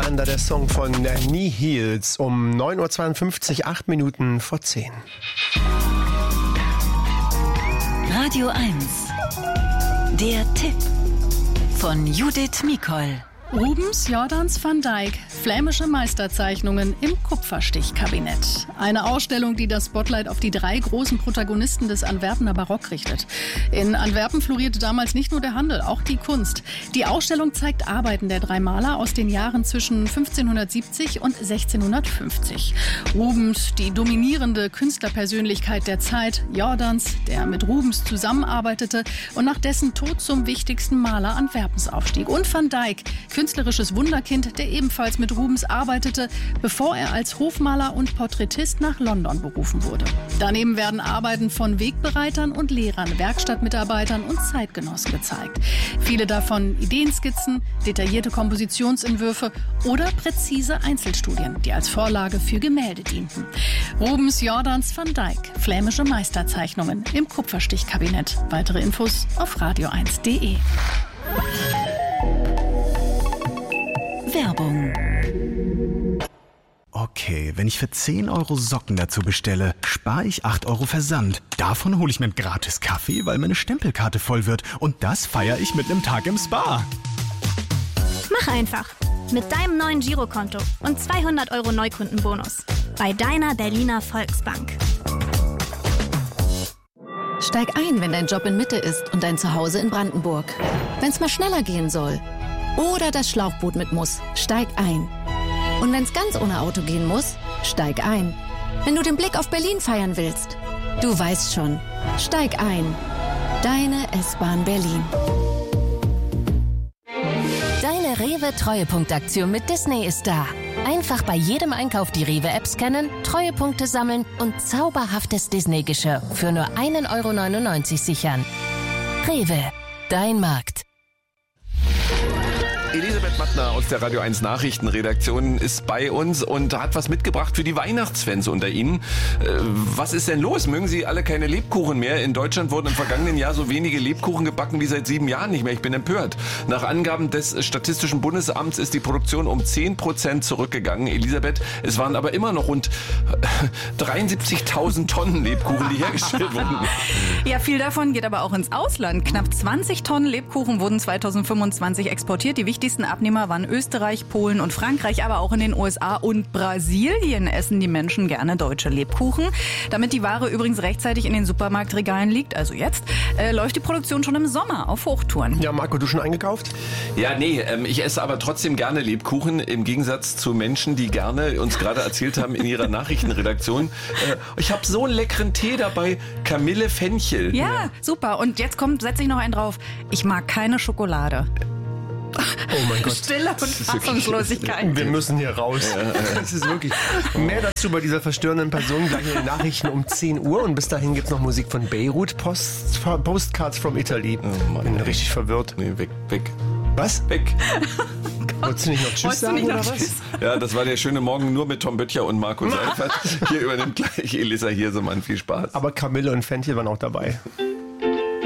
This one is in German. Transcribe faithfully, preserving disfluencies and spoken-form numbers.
Under, der Song von Nihils um neun Uhr zweiundfünfzig, acht Minuten vor zehn. Radio eins. Der Tipp von Judith Mikol. Rubens Jordans van Dyck, flämische Meisterzeichnungen im Kupferstichkabinett. Eine Ausstellung, die das Spotlight auf die drei großen Protagonisten des Antwerpener Barock richtet. In Antwerpen florierte damals nicht nur der Handel, auch die Kunst. Die Ausstellung zeigt Arbeiten der drei Maler aus den Jahren zwischen fünfzehnhundertsiebzig und sechzehnhundertfünfzig. Rubens, die dominierende Künstlerpersönlichkeit der Zeit, Jordans, der mit Rubens zusammenarbeitete und nach dessen Tod zum wichtigsten Maler Antwerpens aufstieg. Und Van Dyck, künstlerisches Wunderkind, der ebenfalls mit Rubens arbeitete, bevor er als Hofmaler und Porträtist nach London berufen wurde. Daneben werden Arbeiten von Wegbereitern und Lehrern, Werkstattmitarbeitern und Zeitgenossen gezeigt. Viele davon Ideenskizzen, detaillierte Kompositionsentwürfe oder präzise Einzelstudien, die als Vorlage für Gemälde dienten. Rubens Jordans van Dyck, flämische Meisterzeichnungen im Kupferstichkabinett. Weitere Infos auf radio eins punkt de. Werbung. Okay, wenn ich für zehn Euro Socken dazu bestelle, spare ich acht Euro Versand. Davon hole ich mir einen gratis Kaffee, weil meine Stempelkarte voll wird. Und das feiere ich mit einem Tag im Spa. Mach einfach. Mit deinem neuen Girokonto und zweihundert Euro Neukundenbonus. Bei deiner Berliner Volksbank. Steig ein, wenn dein Job in Mitte ist und dein Zuhause in Brandenburg. Wenn es mal schneller gehen soll. Oder das Schlauchboot mit muss, steig ein. Und wenn es ganz ohne Auto gehen muss, steig ein. Wenn du den Blick auf Berlin feiern willst, du weißt schon, steig ein. Deine S-Bahn Berlin. Deine Rewe-Treuepunktaktion mit Disney ist da. Einfach bei jedem Einkauf die Rewe-App scannen, Treuepunkte sammeln und zauberhaftes Disney-Geschirr für nur ein Euro neunundneunzig sichern. Rewe, dein Markt. Elisabeth Mattner aus der Radio eins Nachrichtenredaktion ist bei uns und hat was mitgebracht für die Weihnachtsfans unter Ihnen. Was ist denn los? Mögen Sie alle keine Lebkuchen mehr? In Deutschland wurden im vergangenen Jahr so wenige Lebkuchen gebacken wie seit sieben Jahren nicht mehr. Ich bin empört. Nach Angaben des Statistischen Bundesamts ist die Produktion um zehn Prozent zurückgegangen. Elisabeth, es waren aber immer noch rund dreiundsiebzigtausend Tonnen Lebkuchen, die hergestellt wurden. Ja, viel davon geht aber auch ins Ausland. Knapp zwanzig Tonnen Lebkuchen wurden zweitausendfünfundzwanzig exportiert. Die Die wichtigsten Abnehmer waren Österreich, Polen und Frankreich, aber auch in den U S A und Brasilien essen die Menschen gerne deutsche Lebkuchen. Damit die Ware übrigens rechtzeitig in den Supermarktregalen liegt, also jetzt, äh, läuft die Produktion schon im Sommer auf Hochtouren. Ja, Marco, du schon eingekauft? Ja, nee, ähm, ich esse aber trotzdem gerne Lebkuchen, im Gegensatz zu Menschen, die gerne uns gerade erzählt haben in ihrer Nachrichtenredaktion. Äh, ich habe so einen leckeren Tee dabei, Kamille Fenchel. Ja, ja, super. Und jetzt kommt, setze ich noch einen drauf. Ich mag keine Schokolade. Oh mein Gott. Stille und Fassungslosigkeit. Wir müssen hier raus. Das ist wirklich. Mehr dazu bei dieser verstörenden Person gleich in den Nachrichten um zehn Uhr. Und bis dahin gibt es noch Musik von Beirut, Post, Postcards from Italy. Oh Mann, bin ey. richtig verwirrt. Nee, weg, weg. Was? Weg. Wolltest du nicht noch Tschüss Wolltest du sagen nicht oder noch was? Tschüss? Ja, das war der schöne Morgen nur mit Tom Böttcher und Markus Seifert. Hier übernimmt gleich Elisa Hirsemann. Viel Spaß. Aber Kamille und Fenchel waren auch dabei.